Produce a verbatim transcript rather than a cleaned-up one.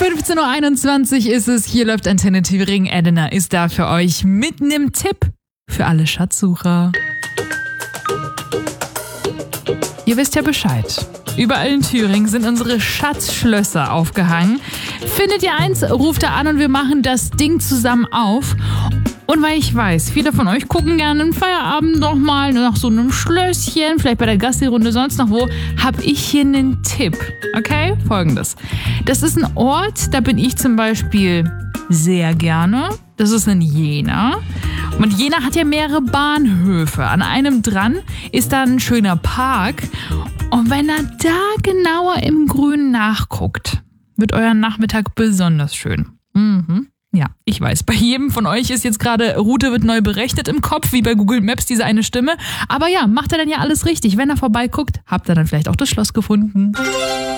fünfzehn Uhr einundzwanzig ist es. Hier läuft Antenne Thüringen. Elena ist da für euch mit einem Tipp für alle Schatzsucher. Ihr wisst ja Bescheid. Überall in Thüringen sind unsere Schatzschlösser aufgehangen. Findet ihr eins, ruft da an und wir machen das Ding zusammen auf. Und weil ich weiß, viele von euch gucken gerne im Feierabend noch mal nach so einem Schlösschen, vielleicht bei der Gassi-Runde, sonst noch wo, habe ich hier einen Tipp. Okay? Folgendes. Das ist ein Ort, da bin ich zum Beispiel sehr gerne. Das ist in Jena. Und Jena hat ja mehrere Bahnhöfe. An einem dran ist da ein schöner Park. Und wenn er da genauer im Grün nachguckt, wird euer Nachmittag besonders schön. Mhm. Ja, ich weiß, bei jedem von euch ist jetzt gerade Route wird neu berechnet im Kopf, wie bei Google Maps, diese eine Stimme. Aber ja, macht er dann ja alles richtig. Wenn er vorbeiguckt, habt ihr dann vielleicht auch das Schloss gefunden.